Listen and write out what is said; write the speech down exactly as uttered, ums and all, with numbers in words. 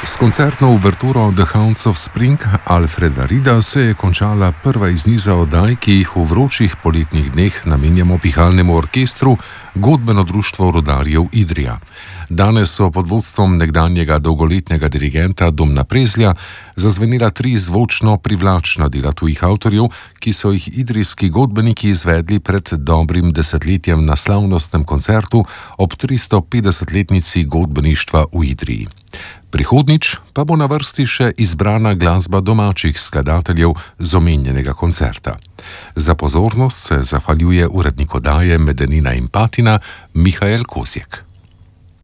S koncertno uverturo The Hounds of Spring Alfreda Rida se je končala prva iz niza oddaj, ki jih v vročih poletnih dneh namenjamo pihalnemu orkestru Godbeno društvo rudarjev Idrija. Danes so pod vodstvom nekdanjega dolgoletnega dirigenta Domna Prezlja zazvenela tri zvočno privlačna dela tujih avtorjev, ki so jih idrijski godbeniki izvedli pred dobrim desetletjem na slavnostnem koncertu ob tristopetdesetletnici godbeništva v Idriji. Prihodnič pa bo na vrsti še izbrana glasba domačih skladateljev z omenjenega koncerta. Za pozornost se zahvaljuje urednik oddaje Medenina in Patina Mihael Kozjek.